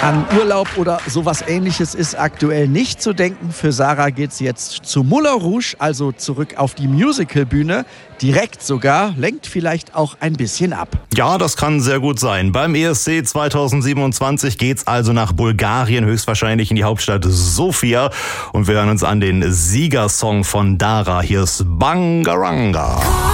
An Urlaub oder sowas Ähnliches ist aktuell nicht zu denken. Für Sarah geht's jetzt zu Moulin Rouge, also zurück auf die Musicalbühne. Direkt sogar, lenkt vielleicht auch ein bisschen ab. Ja, das kann sehr gut sein. Beim ESC 2027 geht's also nach Bulgarien, höchstwahrscheinlich in die Hauptstadt Sofia. Und wir hören uns an den Siegersong von Dara. Hier ist Bangaranga.